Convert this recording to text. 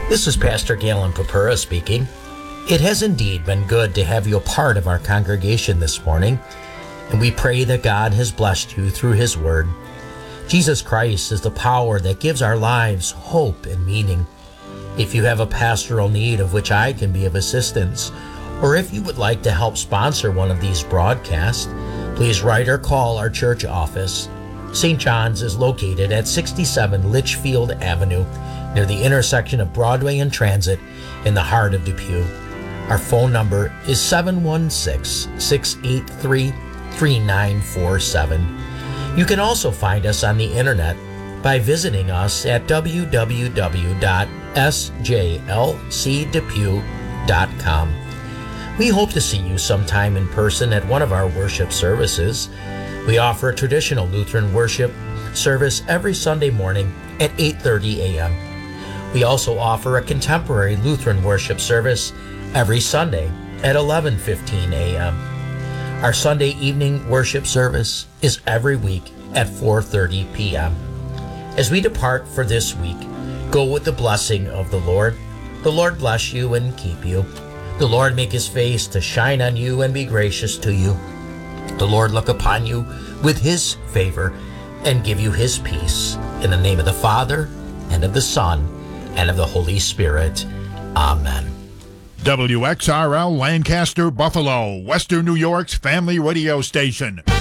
This is Pastor Galen Papura speaking. It has indeed been good to have you a part of our congregation this morning, and we pray that God has blessed you through His Word. Jesus Christ is the power that gives our lives hope and meaning. If you have a pastoral need of which I can be of assistance, or if you would like to help sponsor one of these broadcasts, please write or call our church office. St. John's is located at 67 Litchfield Avenue, near the intersection of Broadway and Transit in the heart of Depew. Our phone number is 716-683-3947. You can also find us on the internet by visiting us at www.sjlcdepew.com. We hope to see you sometime in person at one of our worship services. We offer a traditional Lutheran worship service every Sunday morning at 8:30 a.m. We also offer a contemporary Lutheran worship service every Sunday at 11:15 a.m. Our Sunday evening worship service is every week at 4:30 p.m. As we depart for this week, go with the blessing of the Lord. The Lord bless you and keep you. The Lord make His face to shine on you and be gracious to you. The Lord look upon you with His favor and give you His peace. In the name of the Father, and of the Son, and of the Holy Spirit. Amen. WXRL Lancaster, Buffalo, Western New York's family radio station.